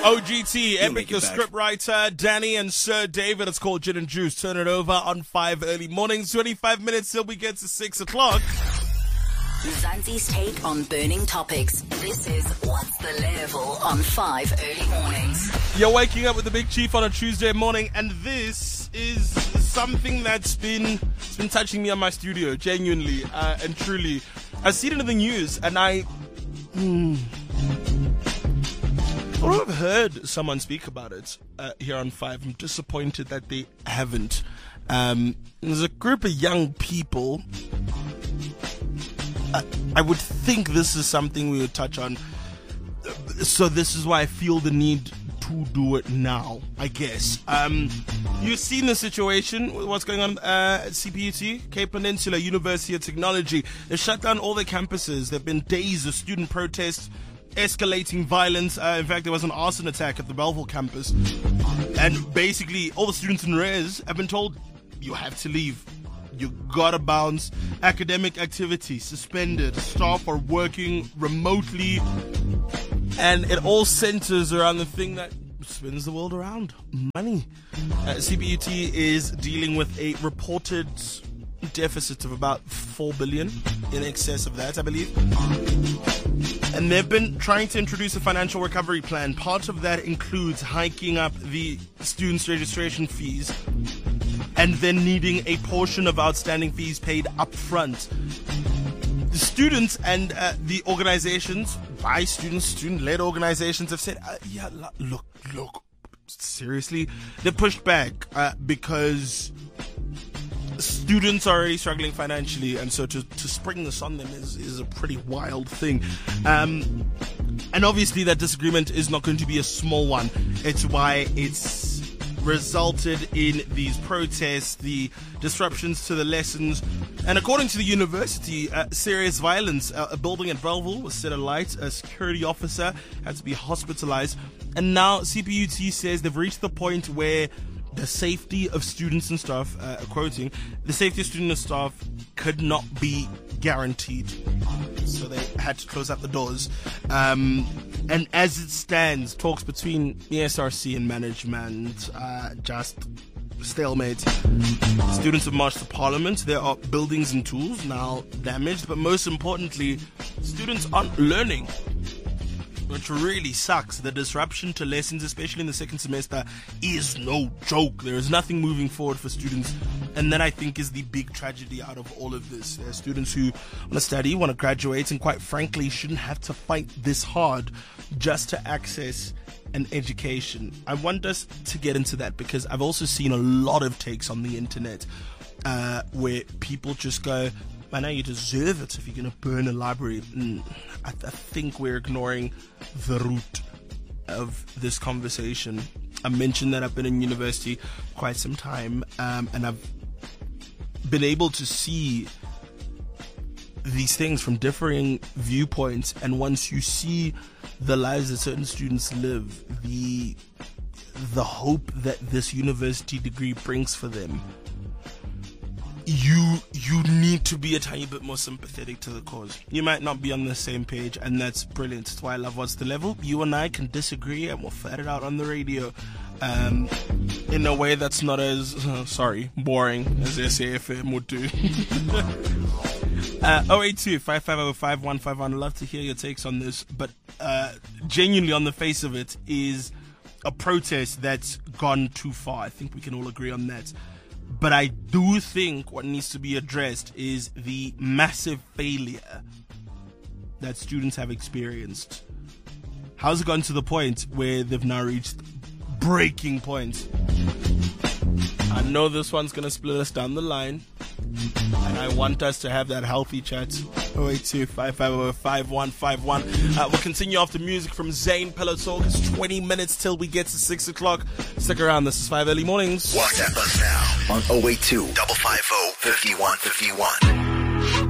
OGT, Epic, your script writer, Danny and Sir David. It's called Gin and Juice. Turn it over on 5 early mornings. 25 minutes till we get to 6 o'clock. Zanzi's take on burning topics. This is What's the Level on 5 early mornings. You're waking up with the Big Chief on a Tuesday morning, and this is something that's been touching me on my studio, genuinely and truly. I've seen it in the news, and I have heard someone speak about it here on 5. I'm disappointed that they haven't. There's a group of young people. I would think this is something we would touch on. So this is why I feel the need to do it now, I guess. You've seen the situation, what's going on at CPUT, Cape Peninsula University of Technology. They've shut down all their campuses. There have been days of student protests, escalating violence. In fact, there was an arson attack at the Belleville campus. And basically, all the students in res have been told, you have to leave. You gotta bounce. Academic activity suspended. Staff are working remotely. And it all centers around the thing that spins the world around. Money. CPUT is dealing with a reported deficit of about 4 billion, in excess of that, I believe. And they've been trying to introduce a financial recovery plan. Part of that includes hiking up the students' registration fees and then needing a portion of outstanding fees paid up front. The students and the organizations, by students, student-led organizations, have said, look, seriously, they pushed back because students are already struggling financially, and so to spring this on them is a pretty wild thing. And obviously that disagreement is not going to be a small one. It's why it's resulted in these protests, the disruptions to the lessons, and according to the university, serious violence. A building at Belleville was set alight. A security officer had to be hospitalized, and now CPUT says they've reached the point where the safety of students and staff, quoting, the safety of students and staff could not be guaranteed. So they had to close up the doors. And as it stands, talks between the SRC and management just stalemate. Students have marched to Parliament. There are buildings and tools now damaged, but most importantly, students aren't learning, which really sucks. The disruption to lessons, especially in the second semester, is no joke. There is nothing moving forward for students, and that, I think, is the big tragedy out of all of this. There are students who want to study, want to graduate, and quite frankly shouldn't have to fight this hard just to access an education. I want us to get into that because I've also seen a lot of takes on the internet where people just go, I know you deserve it if you're going to burn a library. I think we're ignoring the root of this conversation. I mentioned that I've been in university quite some time, and I've been able to see these things from differing viewpoints. And once you see the lives that certain students live, the hope that this university degree brings for them, you need to be a tiny bit more sympathetic to the cause. You might not be on the same page, and that's brilliant. That's why I love What's the Level. You and I can disagree, and we'll fight it out on the radio in a way that's not as boring as SAFM would do. 082-550-5151. I'd love to hear your takes on this, but genuinely, on the face of it, is a protest that's gone too far. I think we can all agree on that. But I do think what needs to be addressed is the massive failure that students have experienced. How's it gone to the point where they've now reached breaking point? I know this one's going to split us down the line, and I want us to have that healthy chat. 082-550-5151. We'll continue after music from Zane. Pillow Talk. It's 20 minutes till we get to 6 o'clock. Stick around. This is 5 Early Mornings. WhatsApp us now on 082-550-5151.